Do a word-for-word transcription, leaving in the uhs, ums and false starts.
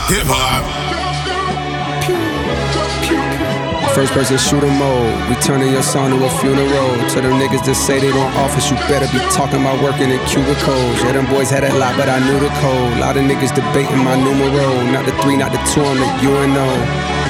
hip hop. First person shooter mode, we turning your song to a funeral. To them niggas that say they don't office, you better be talking about working in cubicles. Yeah, them boys had that lot, but I knew the code. Lot of niggas debating my numero. Not the three, not the two, I'm the U N O.